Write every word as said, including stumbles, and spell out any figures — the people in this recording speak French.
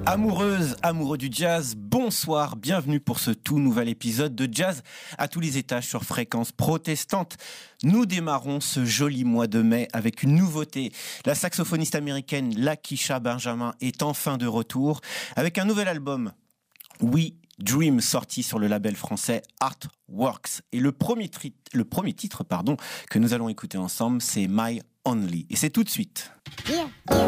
Amoureuses, amoureux du jazz, bonsoir, bienvenue pour ce tout nouvel épisode de Jazz à tous les étages sur Fréquence Protestante. Nous démarrons ce joli mois de mai avec une nouveauté. La saxophoniste américaine Lakeisha Benjamin est enfin de retour avec un nouvel album, We Dream, sorti sur le label français Artworks. Et le premier, tri- le premier titre pardon, que nous allons écouter ensemble, c'est My Only. Et c'est tout de suite. Yeah, yeah.